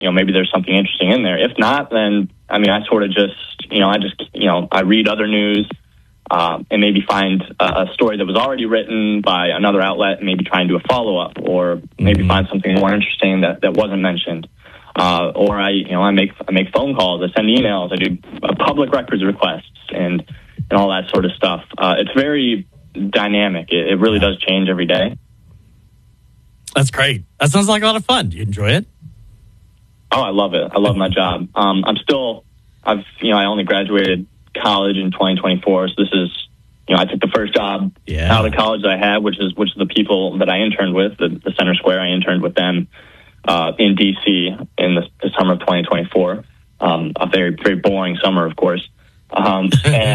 maybe there's something interesting in there. If not, then, I mean, I sort of just, I read other news and maybe find a story that was already written by another outlet and maybe try and do a follow-up, or maybe find something more interesting that wasn't mentioned. Or I make phone calls, I send emails, I do public records requests and all that sort of stuff. It's very dynamic. It really does change every day. That's great. That sounds like a lot of fun. Do you enjoy it? Oh, I love it. I love my job. I only graduated college in 2024. So this is, I took the first job out of college that I had, which is the people that I interned with, the Center Square. I interned with them in DC in the summer of 2024. A very, very boring summer, of course. And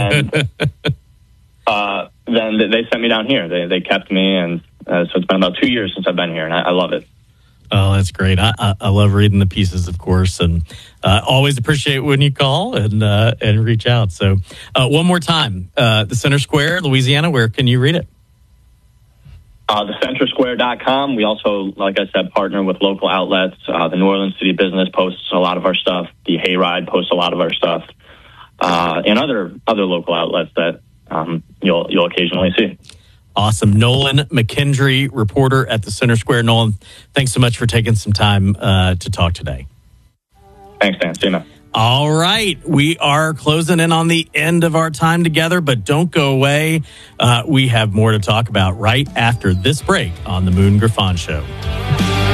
then they sent me down here. They kept me, and so it's been about 2 years since I've been here, and I love it. Oh, that's great. I love reading the pieces, of course, and always appreciate when you call and reach out. So one more time, the Center Square, Louisiana, where can you read it? TheCenterSquare.com. We also, like I said, partner with local outlets. The New Orleans City Business posts a lot of our stuff. The Hayride posts a lot of our stuff. And other local outlets that you'll occasionally see. Awesome. Nolan McKendry, reporter at the Center Square. Nolan, thanks so much for taking some time to talk today. Thanks, Dan. See you, man. All right. We are closing in on the end of our time together, but don't go away. We have more to talk about right after this break on the Moon Griffon Show.